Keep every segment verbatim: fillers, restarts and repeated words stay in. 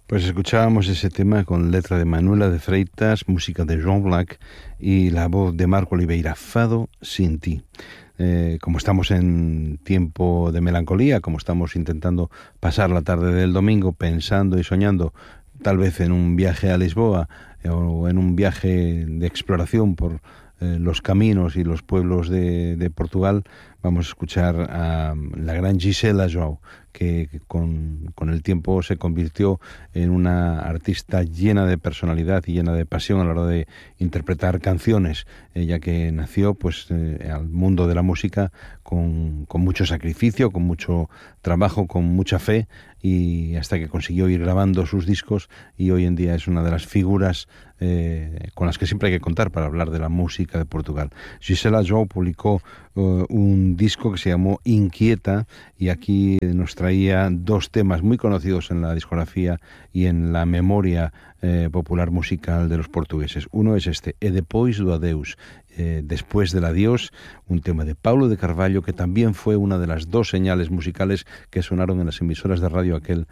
Pues escuchábamos ese tema con letra de Manuela de Freitas, música de Joan Black y la voz de Marco Oliveira, Fado sin ti. Eh, como estamos en tiempo de melancolía, como estamos intentando pasar la tarde del domingo pensando y soñando tal vez en un viaje a Lisboa eh, o en un viaje de exploración por eh, los caminos y los pueblos de, de Portugal, vamos a escuchar a la gran Gisela João, que, que con, con el tiempo se convirtió en una artista llena de personalidad y llena de pasión a la hora de interpretar canciones, ella que nació pues eh, al mundo de la música con, con mucho sacrificio, con mucho trabajo, con mucha fe, y hasta que consiguió ir grabando sus discos, y hoy en día es una de las figuras eh, con las que siempre hay que contar para hablar de la música de Portugal. Gisela João publicó uh, un disco que se llamó Inquieta, y aquí nos traía dos temas muy conocidos en la discografía y en la memoria eh, popular musical de los portugueses. Uno es este, E depois do adeus, eh, después del adiós, un tema de Paulo de Carvalho, que también fue una de las dos señales musicales que sonaron en las emisoras de radio aquel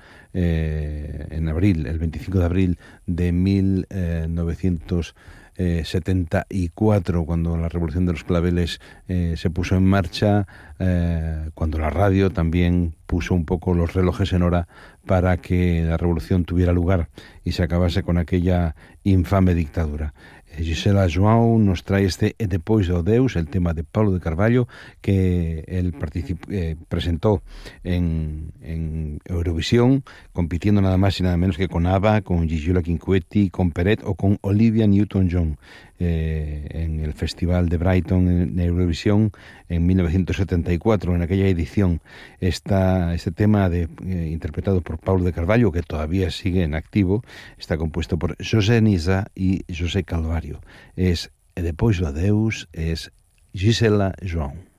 eh, en abril, el veinticinco de abril de mil novecientos setenta y cuatro, cuando la Revolución de los Claveles eh, se puso en marcha, eh, cuando la radio también puso un poco los relojes en hora para que la revolución tuviera lugar y se acabase con aquella infame dictadura. Gisela João nos trae este E depois do adeus, el tema de Paulo de Carvalho, que él eh, presentó en, en Eurovisión, compitiendo nada más y nada menos que con ABBA, con Gigliola Cinquetti, con Peret o con Olivia Newton-John eh, en el Festival de Brighton en Eurovisión en mil novecientos setenta y cuatro. En aquella edición está este tema de, eh, interpretado por Paulo de Carvalho, que todavía sigue en activo, está compuesto por José Nisa y José Calvario. Es E depois do adeus, es Gisela João.